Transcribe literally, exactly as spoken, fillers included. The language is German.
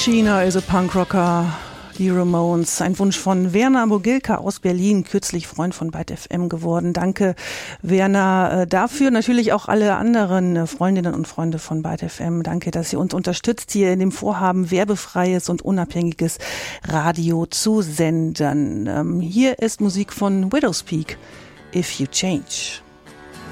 Sheena is a Punkrocker. Die Ramones, ein Wunsch von Werner Mogilka aus Berlin, kürzlich Freund von Byte F M geworden. Danke, Werner, dafür. Natürlich auch alle anderen Freundinnen und Freunde von Byte F M. Danke, dass ihr uns unterstützt, hier in dem Vorhaben, werbefreies und unabhängiges Radio zu senden. Hier ist Musik von Widow's Peak, If You Change.